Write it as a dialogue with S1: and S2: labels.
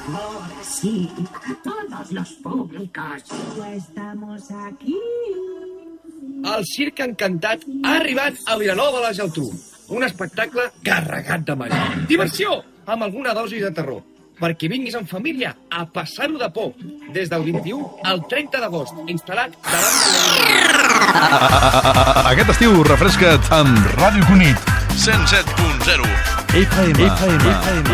S1: Ahora sí, todos los públicos.
S2: Ya estamos aquí.
S3: El Circ Encantat ha arribat a Vilanova de la Geltrú. Un espectacle carregat de màgia. Diversió, amb alguna dosi de terror. Perquè vinguis en família a passar-ho de por. Des del 21 al 30 d'agost, instal·lat davant de la...
S4: Aquest estiu refresca't amb Ràdio Cunit.
S5: 107.0
S4: FM.